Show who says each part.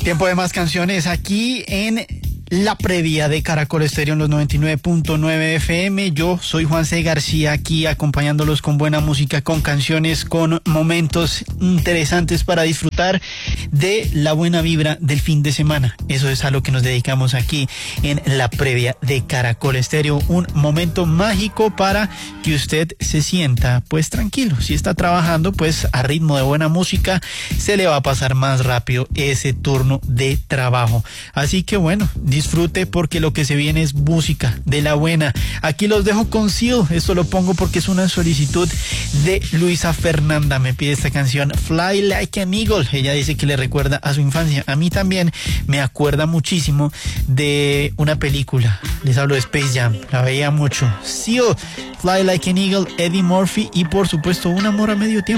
Speaker 1: Tiempo de más canciones aquí en la previa de Caracol Estéreo en los 99.9 FM. Yo soy Juan C. García, aquí acompañándolos con buena música, con canciones, con momentos interesantes para disfrutar de la buena vibra del fin de semana. Eso es a lo que nos dedicamos aquí en la previa de Caracol Estéreo. Un momento mágico para que usted se sienta pues tranquilo. Si está trabajando, pues a ritmo de buena música se le va a pasar más rápido ese turno de trabajo. Así que bueno, disfrute porque lo que se viene es música de la buena. Aquí los dejo con Seal. Esto lo pongo porque es una solicitud de Luisa Fernanda. Me pide esta canción Fly Like an Eagle. Ella dice que le recuerda a su infancia. A mí también me acuerda muchísimo de una película. Les hablo de Space Jam. La veía mucho. Seal, Fly Like an Eagle, Eddie Murphy y por supuesto Un amor a medio tiempo.